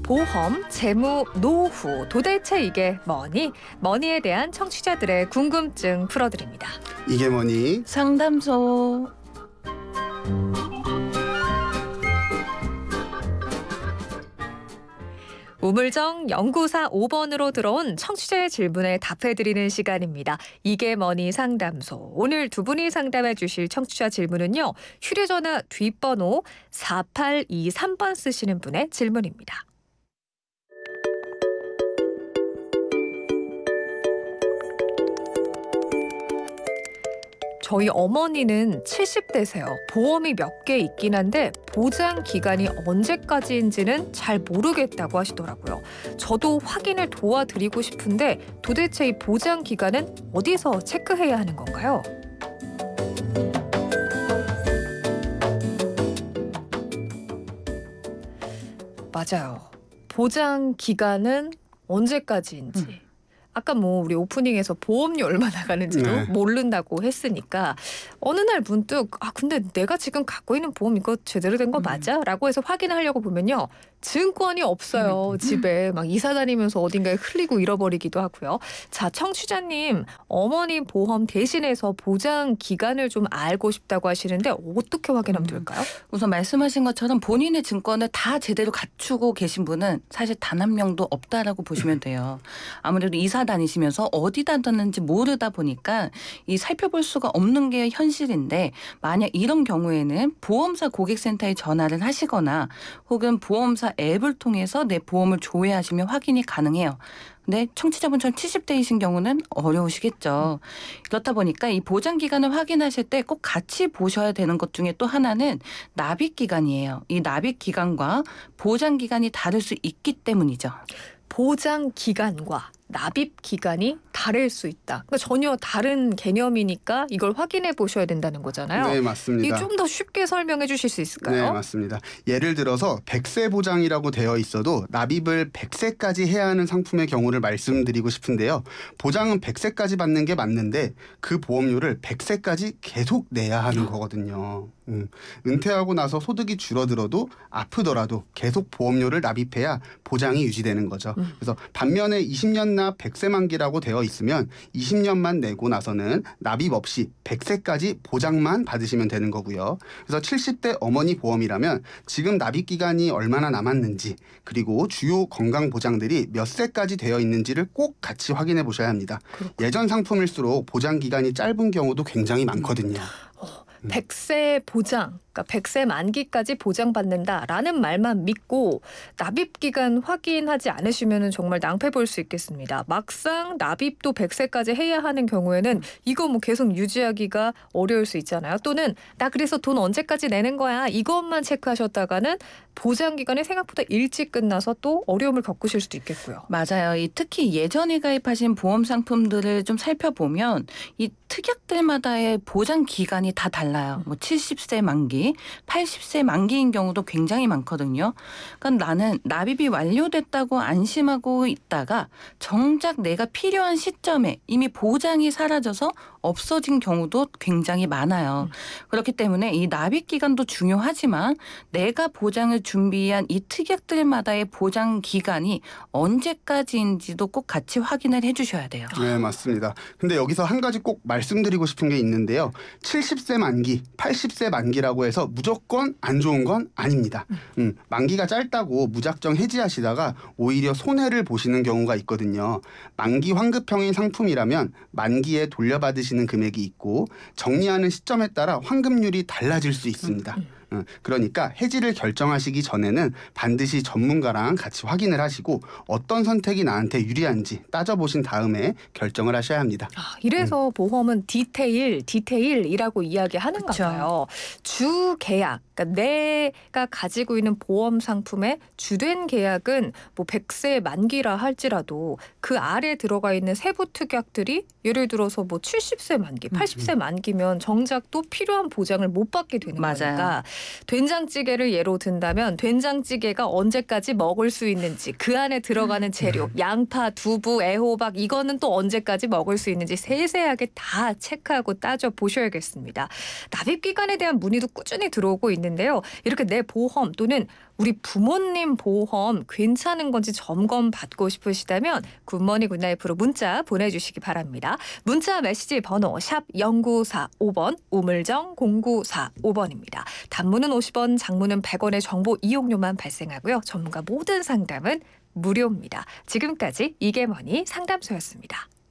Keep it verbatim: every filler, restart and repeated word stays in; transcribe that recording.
보험, 재무, 노후, 도대체 이게 뭐니? 머니에 대한 청취자들의 궁금증 풀어드립니다. 이게 뭐니? 상담소. 우물정 연구사 오 번으로 들어온 청취자의 질문에 답해드리는 시간입니다. 이게 뭐니 상담소. 오늘 두 분이 상담해 주실 청취자 질문은요. 휴대전화 뒷번호 사팔이삼 번 쓰시는 분의 질문입니다. 저희 어머니는 칠십 대세요. 보험이 몇 개 있긴 한데 보장 기간이 언제까지인지는 잘 모르겠다고 하시더라고요. 저도 확인을 도와드리고 싶은데 도대체 이 보장 기간은 어디서 체크해야 하는 건가요? 맞아요. 보장 기간은 언제까지인지. 음. 아까 뭐 우리 오프닝에서 보험료 얼마 나가는지도 네. 모른다고 했으니까 어느 날 문득 아 근데 내가 지금 갖고 있는 보험 이거 제대로 된 거 맞아? 라고 해서 확인하려고 보면요. 증권이 없어요. 집에 막 이사 다니면서 어딘가에 흘리고 잃어버리기도 하고요. 자, 청취자님 어머니 보험 대신해서 보장 기간을 좀 알고 싶다고 하시는데 어떻게 확인하면 될까요? 우선 말씀하신 것처럼 본인의 증권을 다 제대로 갖추고 계신 분은 사실 단 한 명도 없다라고 보시면 돼요. 아무래도 이사 다니시면서 어디다 뒀는지 모르다 보니까 이 살펴볼 수가 없는 게 현실인데 만약 이런 경우에는 보험사 고객센터에 전화를 하시거나 혹은 보험사 앱을 통해서 내 보험을 조회하시면 확인이 가능해요. 근데 청취자분처럼 칠십 대이신 경우는 어려우시겠죠. 그렇다 보니까 이 보장 기간을 확인하실 때 꼭 같이 보셔야 되는 것 중에 또 하나는 납입 기간이에요. 이 납입 기간과 보장 기간이 다를 수 있기 때문이죠. 보장 기간과 납입 기간이 다를 수 있다. 그러니까 전혀 다른 개념이니까 이걸 확인해 보셔야 된다는 거잖아요. 네, 맞습니다. 좀 더 쉽게 설명해 주실 수 있을까요? 네, 맞습니다. 예를 들어서 백 세 보장이라고 되어 있어도 납입을 백 세까지 해야 하는 상품의 경우를 말씀드리고 싶은데요. 보장은 백 세까지 받는 게 맞는데 그 보험료를 백 세까지 계속 내야 하는 거거든요. 음, 은퇴하고 나서 소득이 줄어들어도 아프더라도 계속 보험료를 납입해야 보장이 유지되는 거죠. 음. 그래서 반면에 이십 년 납 백 세 만기라고 되어 있으면 이십 년만 내고 나서는 납입 없이 백 세까지 보장만 받으시면 되는 거고요. 그래서 칠십 대 어머니 보험이라면 지금 납입 기간이 얼마나 남았는지 그리고 주요 건강 보장들이 몇 세까지 되어 있는지를 꼭 같이 확인해 보셔야 합니다. 그렇구나. 예전 상품일수록 보장 기간이 짧은 경우도 굉장히 많거든요. 음. 어. 백 세 보장, 그러니까 백 세 만기까지 보장받는다라는 말만 믿고 납입 기간 확인하지 않으시면 정말 낭패 볼 수 있겠습니다. 막상 납입도 백 세까지 해야 하는 경우에는 이거 뭐 계속 유지하기가 어려울 수 있잖아요. 또는 나 그래서 돈 언제까지 내는 거야 이것만 체크하셨다가는 보장 기간이 생각보다 일찍 끝나서 또 어려움을 겪으실 수도 있겠고요. 맞아요. 이 특히 예전에 가입하신 보험 상품들을 좀 살펴보면 이 특약들마다의 보장 기간이 다 달라요. 뭐 칠십 세 만기, 팔십 세 만기인 경우도 굉장히 많거든요. 그러니까 나는 납입이 완료됐다고 안심하고 있다가 정작 내가 필요한 시점에 이미 보장이 사라져서 없어진 경우도 굉장히 많아요. 음. 그렇기 때문에 이 납입 기간도 중요하지만 내가 보장을 준비한 이 특약들마다의 보장 기간이 언제까지인지도 꼭 같이 확인을 해주셔야 돼요. 네, 맞습니다. 근데 여기서 한 가지 꼭 말씀드리고 싶은 게 있는데요. 칠십 세 만기, 팔십 세 만기라고 해서 무조건 안 좋은 건 아닙니다. 음, 만기가 짧다고 무작정 해지하시다가 오히려 손해를 보시는 경우가 있거든요. 만기 환급형인 상품이라면 만기에 돌려받으시는 금액이 있고 정리하는 시점에 따라 환급률이 달라질 수 있습니다. 그러니까 해지를 결정하시기 전에는 반드시 전문가랑 같이 확인을 하시고 어떤 선택이 나한테 유리한지 따져보신 다음에 결정을 하셔야 합니다. 아, 이래서 음. 보험은 디테일, 디테일이라고 이야기하는가 그쵸. 봐요. 주 계약, 그러니까 내가 가지고 있는 보험 상품의 주된 계약은 뭐 백 세 만기라 할지라도 그 아래 들어가 있는 세부 특약들이 예를 들어서 뭐 칠십 세 만기, 팔십 세 만기면 정작 또 필요한 보장을 못 받게 되는 맞아요. 거니까 된장찌개를 예로 든다면 된장찌개가 언제까지 먹을 수 있는지, 그 안에 들어가는 재료, 양파, 두부, 애호박 이거는 또 언제까지 먹을 수 있는지 세세하게 다 체크하고 따져 보셔야겠습니다. 납입 기간에 대한 문의도 꾸준히 들어오고 있는데요. 이렇게 내 보험 또는 우리 부모님 보험 괜찮은 건지 점검 받고 싶으시다면 굿모닝 굿나잇으로 문자 보내주시기 바랍니다. 문자 메시지 번호 샵 공구사오 번, 우물정 공구사오 번입니다. 단문은 오십 원, 장문은 백 원의 정보 이용료만 발생하고요. 전문가 모든 상담은 무료입니다. 지금까지 이게머니 상담소였습니다.